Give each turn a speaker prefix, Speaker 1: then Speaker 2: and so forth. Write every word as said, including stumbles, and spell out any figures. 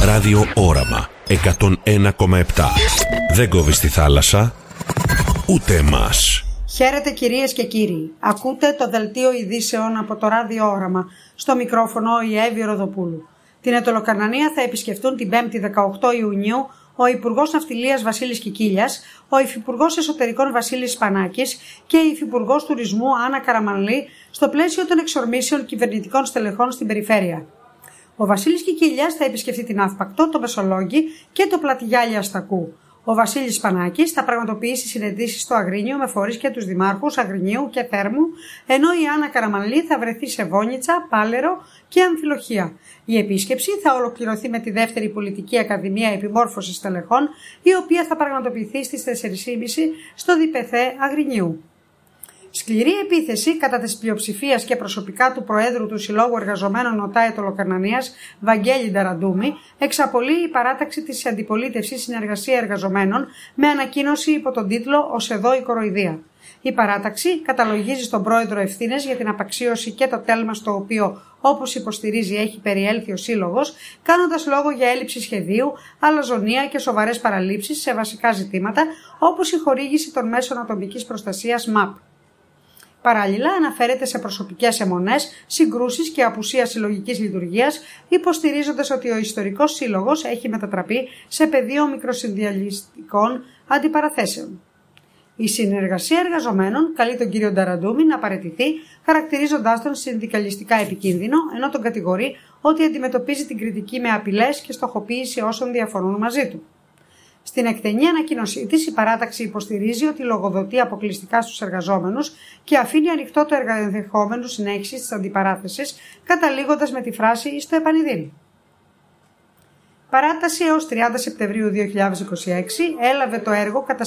Speaker 1: Ράδιο Όραμα εκατόν ένα κόμμα επτά. Δεν κόβει τη θάλασσα, ούτε εμάς.
Speaker 2: Χαίρετε κυρίες και κύριοι. Ακούτε το δελτίο ειδήσεων από το Ράδιο Όραμα. Στο μικρόφωνο η Εύη Ροδοπούλου. Την Αιτωλοκαρνανία θα επισκεφτούν την πέμπτη δεκαοκτώ Ιουνίου ο Υπουργός Ναυτιλίας Βασίλης Κικίλιας, ο Υφυπουργός Εσωτερικών Βασίλης Σπανάκης και η Υφυπουργός Τουρισμού Άννα Καραμανλή στο πλαίσιο των εξορμήσεων κυβερνητικών στελεχών στην περιφέρεια. Ο Βασίλης Κικίλιας θα επισκεφτεί την Αύπακτο, το Μεσολόγγι και το Πλατιγιάλη Αστακού. Ο Βασίλης Σπανάκης θα πραγματοποιήσει συνεντήσεις στο Αγρίνιο με φορείς και τους δημάρχους Αγρινίου και Θέρμου, ενώ η Άννα Καραμανλή θα βρεθεί σε Βόνιτσα, Πάλαιρο και Αμφιλοχεία. Η επίσκεψη θα ολοκληρωθεί με τη δεύτερη Πολιτική Ακαδημία Επιμόρφωσης Στελεχών, η οποία θα πραγματοποιηθεί στις τέσσερις και μισή στο ΔΠΘ Αγρινίου. Σκληρή επίθεση κατά της πλειοψηφίας και προσωπικά του Προέδρου του Συλλόγου Εργαζομένων ΟΤΑ Αιτωλοκαρνανίας, Βαγγέλη Νταραντούμη, εξαπολύει η παράταξη της Αντιπολίτευσης Συνεργασία Εργαζομένων με ανακοίνωση υπό τον τίτλο «Ως εδώ η κοροϊδία». Η παράταξη καταλογίζει στον Πρόεδρο ευθύνες για την απαξίωση και το τέλμα στο οποίο, όπως υποστηρίζει, έχει περιέλθει ο Σύλλογος, κάνοντας λόγο για έλλειψη σχεδίου, αλαζονία και σοβαρές παραλήψεις σε βασικά ζητήματα, όπως η χορήγηση των μέσων ατομικής προστασίας ΜΑΠ. Παράλληλα, αναφέρεται σε προσωπικές αιμονές, συγκρούσεις και απουσία συλλογικής λειτουργίας, υποστηρίζοντας ότι ο ιστορικός σύλλογος έχει μετατραπεί σε πεδίο μικροσυνδιαλιστικών αντιπαραθέσεων. Η συνεργασία εργαζομένων καλεί τον κύριο Νταραντούμη να παραιτηθεί, χαρακτηρίζοντάς τον συνδικαλιστικά επικίνδυνο, ενώ τον κατηγορεί ότι αντιμετωπίζει την κριτική με απειλές και στοχοποίηση όσων διαφωνούν μαζί του. Στην εκτενή ανακοίνωσή της, η παράταξη υποστηρίζει ότι λογοδοτεί αποκλειστικά στους εργαζόμενους και αφήνει ανοιχτό το ενδεχόμενο συνέχιση της αντιπαράθεσης, καταλήγοντας με τη φράση «στο επανειδήν». Παράταση έως τριάντα Σεπτεμβρίου δύο χιλιάδες είκοσι έξι έλαβε το έργο κατά